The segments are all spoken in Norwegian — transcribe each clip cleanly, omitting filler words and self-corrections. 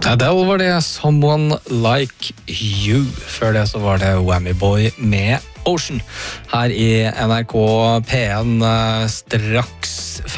Adele var det, Someone Like You. Før det så var det Whammy Boy med Ocean. Her i NRK P1 straks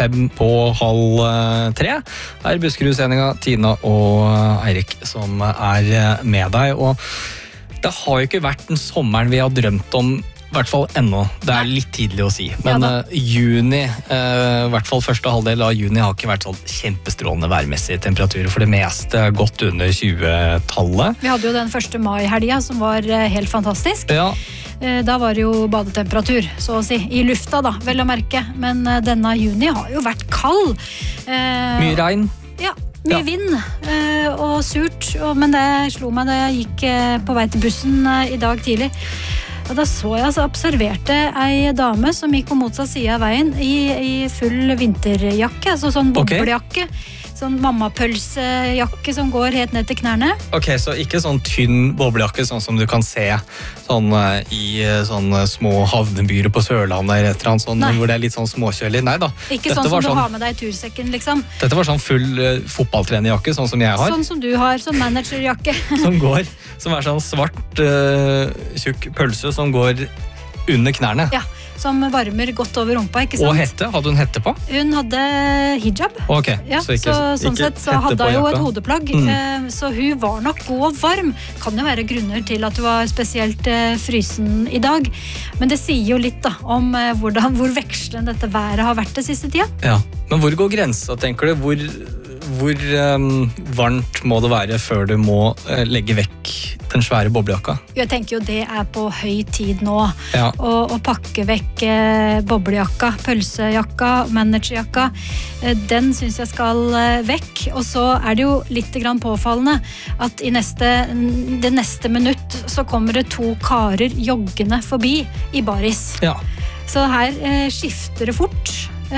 2:05. Her i Buskerud-sendinga, Tina og Eirik som er med deg. Og det har jo ikke vært den sommeren vi har drømt om, i hvert fall ennå. Det er litt tidlig å si. Men juni, i hvert fall første halvdel av juni, har ikke vært sånn kjempestrålende værmessige temperaturer. For det meste godt under 20-tallet. Vi hadde jo den 1. mai-helga som var helt fantastisk. Ja. Da var det jo badetemperatur, så å si. I lufta da, vel å merke. Men denne juni har jo vært kald. Mye regn. Ja. Mye vind og surt. Men det slo meg da jeg gikk på vei til bussen i dag tidlig. Og da så jeg, observerte ei dame som gikk på motsatt side av veien i full vinterjakke, altså sånn boblejakke, sånn mammapølsejakke som går helt ned til knærne. Ok, så ikke sånn tynn boblejakke, sånn som du kan se sånn, i sånne små havnebyer på Sørlandet, eller annet sånn, hvor det er litt sånn småkjølig. Nei da. Ikke sånn som du har med deg i tursekken, liksom. Dette var sånn full fotballtrenerjakke, sånn som jeg har. Sånn som du har, sånn managerjakke. Som er sånn svart, tjukk pølse som går under knærne. Ja, som varmer godt over rumpa, ikke sant? Og hette? Hadde hun hette på? Hun hadde hijab. Ok, ja, så ikke sånn sett så hadde hun jo et hodeplagg, så hun var nok god og varm. Kan jo være grunner til at hun var spesielt frysen i dag. Men det sier jo litt da, om hvor vekslende dette været har vært det siste tida. Ja, men hvor går grensa, tenker du? Hvor varmt må det være før du må legge vekk den svære boblejakka? Jeg tenker jo det er på høy tid nå. Ja. Å pakke vekk boblejakka, pølsejakka, managerjakka. Den synes jeg skal vekk. Og så er det jo litt grann påfallende at i det neste minutt så kommer det 2 karer joggende forbi i baris. Ja. Så her skifter det fort.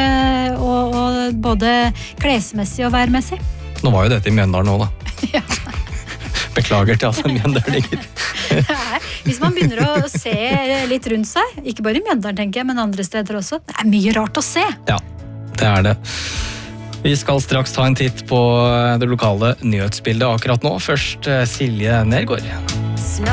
Og både klesmessig og værmessig. Nå var jo dette i Mjøndalen nå da. Ja. Beklager til alle mjøndalinger. Hvis man begynner å se litt rundt seg, ikke bare i Mjøndalen tenker jeg, men andre steder også, det er mye rart å se. Ja, det er det. Vi skal straks ta en titt på det lokale nyhetsbildet akkurat nå. Først Silje Nergård.